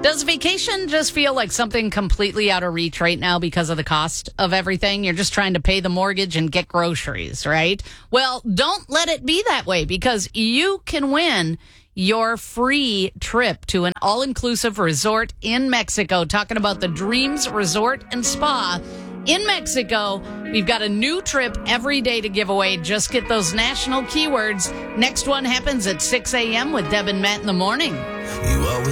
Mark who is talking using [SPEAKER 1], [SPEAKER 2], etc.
[SPEAKER 1] Does vacation just feel like something completely out of reach right now because of the cost of everything? You're just trying to pay the mortgage and get groceries, right? Well, don't let it be that way, because you can win your free trip to an all-inclusive resort in Mexico. Talking about the Dreams Resort and Spa in Mexico. We've got a new trip every day to give away. Just get those national keywords. Next one happens at 6 a.m. with Deb and Matt in the morning.
[SPEAKER 2] You always